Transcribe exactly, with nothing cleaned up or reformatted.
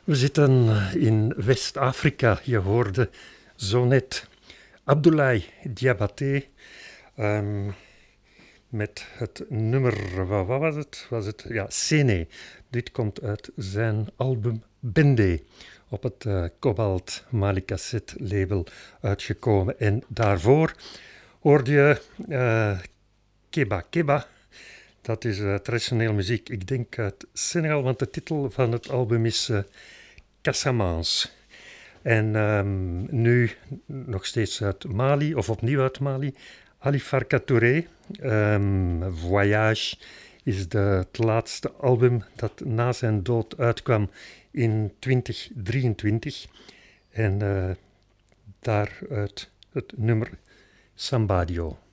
We zitten in West-Afrika. Je hoorde zo net Abdoulaye Diabaté um, met het nummer, wat, wat was het? Was het? Ja, Séné. Dit komt uit zijn album Bende, op het uh, Cobalt Mali Cassette label uitgekomen. En daarvoor hoorde je uh, Keba Keba. Dat is uh, traditioneel muziek, ik denk uit Senegal, want de titel van het album is uh, Casamance. En um, nu nog steeds uit Mali, of opnieuw uit Mali, Ali Farka Touré. Um, Voyage is de, het laatste album dat na zijn dood uitkwam in twintig drieëntwintig. En uh, daaruit het nummer Sambadio.